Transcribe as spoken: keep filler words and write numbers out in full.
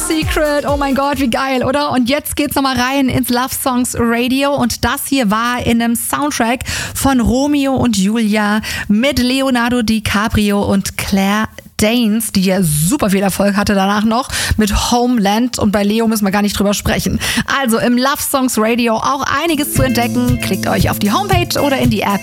Secret. Oh mein Gott, wie geil, oder? Und jetzt geht's nochmal rein ins Love Songs Radio. Und das hier war in einem Soundtrack von Romeo und Julia mit Leonardo DiCaprio und Claire Danes, die ja super viel Erfolg hatte danach noch mit Homeland, und bei Leo müssen wir gar nicht drüber sprechen. Also im Love Songs Radio auch einiges zu entdecken. Klickt euch auf die Homepage oder in die App